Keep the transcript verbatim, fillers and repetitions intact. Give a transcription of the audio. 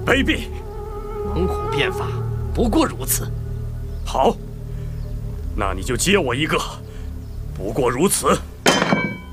卑鄙！ 猛虎变法，不过如此。 好，那你就接我一个，不过如此。